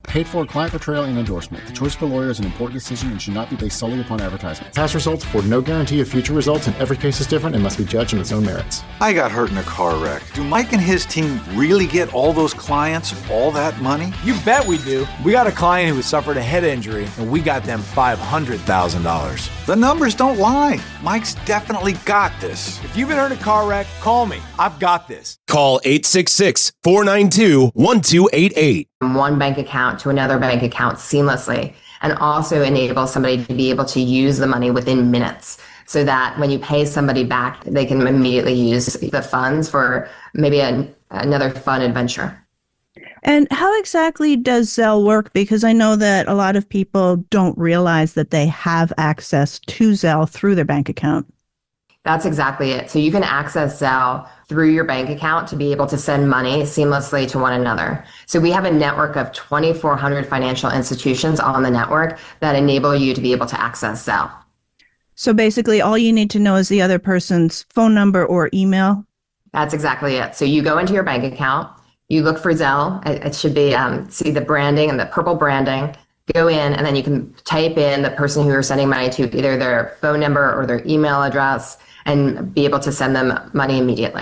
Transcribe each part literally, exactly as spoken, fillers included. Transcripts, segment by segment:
Paid for client portrayal and endorsement. The choice of a lawyer is an important decision and should not be based solely upon advertisement. Past results afford no guarantee of future results, and every case is different and must be judged on its own merits. I got hurt in a car wreck. Do Mike and his team really get all those clients all that money? You bet we do. We got a client who has suffered a head injury, and we got them five hundred thousand dollars. The numbers don't lie. Mike's definitely got this. If you've been hurt in a car wreck, call me. I've got this. Call eight six six, four nine two, one two eight eight. From one bank account to another bank account seamlessly, and also enable somebody to be able to use the money within minutes, so that when you pay somebody back, they can immediately use the funds for maybe an, another fun adventure. And how exactly does Zelle work? Because I know that a lot of people don't realize that they have access to Zelle through their bank account. That's exactly it. So you can access Zelle through your bank account to be able to send money seamlessly to one another. So we have a network of twenty-four hundred financial institutions on the network that enable you to be able to access Zelle. So basically all you need to know is the other person's phone number or email? That's exactly it. So you go into your bank account, you look for Zelle. It, it should be, um, see the branding and the purple branding. Go in, and then you can type in the person who you're sending money to, either their phone number or their email address, and be able to send them money immediately.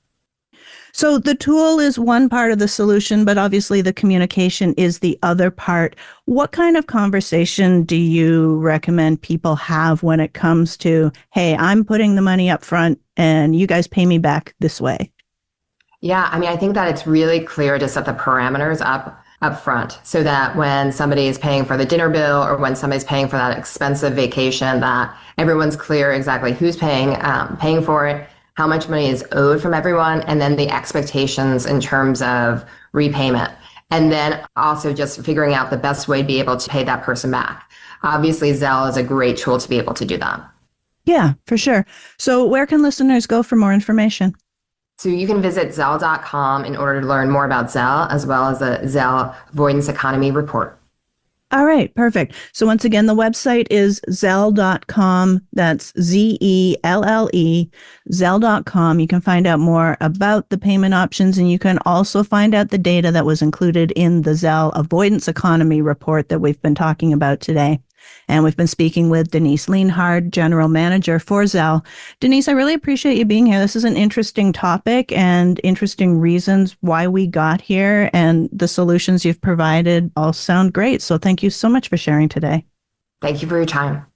So the tool is one part of the solution, but obviously the communication is the other part. What kind of conversation do you recommend people have when it comes to, hey, I'm putting the money up front and you guys pay me back this way? Yeah, I mean, I think that it's really clear to set the parameters up up front, so that when somebody is paying for the dinner bill or when somebody's paying for that expensive vacation, that everyone's clear exactly who's paying, um, paying for it, how much money is owed from everyone, and then the expectations in terms of repayment. And then also just figuring out the best way to be able to pay that person back. Obviously, Zelle is a great tool to be able to do that. Yeah, for sure. So where can listeners go for more information? So you can visit Zelle dot com in order to learn more about Zelle, as well as the Zelle Avoidance Economy Report. All right, perfect. So once again, the website is Zelle dot com. That's Z E L L E, Zelle dot com. You can find out more about the payment options, and you can also find out the data that was included in the Zelle Avoidance Economy Report that we've been talking about today. And we've been speaking with Denise Lienhard, General Manager for Zelle. Denise, I really appreciate you being here. This is an interesting topic and interesting reasons why we got here, and the solutions you've provided all sound great. So thank you so much for sharing today. Thank you for your time.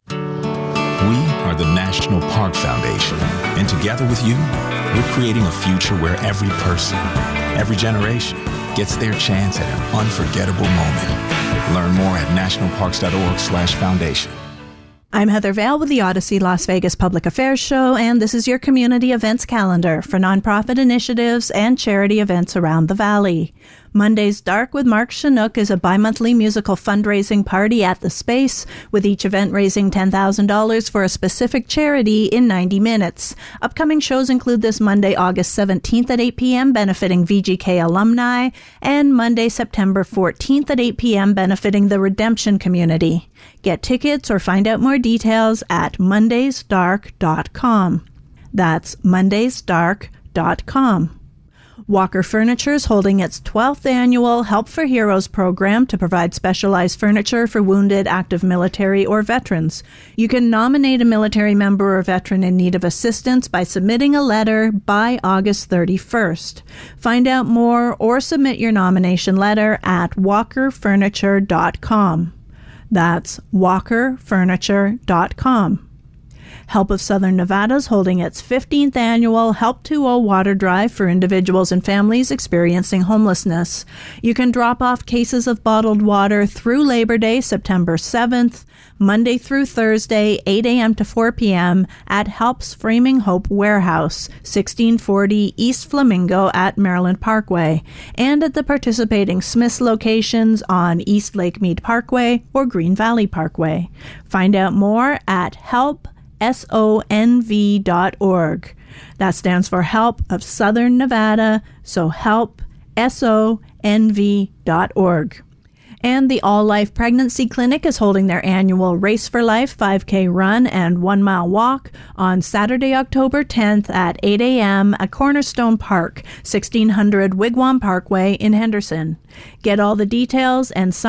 We are the National Park Foundation, and together with you, we're creating a future where every person, every generation gets their chance at an unforgettable moment. Learn more at nationalparks.org slash foundation. I'm Heather Vale with the Odyssey Las Vegas Public Affairs Show, and this is your community events calendar for nonprofit initiatives and charity events around the Valley. Monday's Dark with Mark Chinook is a bi-monthly musical fundraising party at the Space, with each event raising ten thousand dollars for a specific charity in ninety minutes. Upcoming shows include this Monday, August seventeenth at eight p.m. benefiting V G K alumni, and Monday, September fourteenth at eight p.m. benefiting the Redemption community. Get tickets or find out more details at mondays dark dot com. That's mondays dark dot com. Walker Furniture is holding its twelfth annual Help for Heroes program to provide specialized furniture for wounded active military or veterans. You can nominate a military member or veteran in need of assistance by submitting a letter by August thirty-first. Find out more or submit your nomination letter at walker furniture dot com. That's walker furniture dot com. Help of Southern Nevada is holding its fifteenth annual Help to O Water Drive for individuals and families experiencing homelessness. You can drop off cases of bottled water through Labor Day, September seventh, Monday through Thursday, eight a.m. to four p.m. at Help's Framing Hope Warehouse, sixteen forty East Flamingo at Maryland Parkway, and at the participating Smith's locations on East Lake Mead Parkway or Green Valley Parkway. Find out more at help S O N V dot org. That stands for Help of Southern Nevada, so help S O N V dot org. And the All Life Pregnancy Clinic is holding their annual Race for Life five K run and one mile walk on Saturday, October tenth at eight a.m. at Cornerstone Park, sixteen hundred Wigwam Parkway in Henderson. Get all the details and sign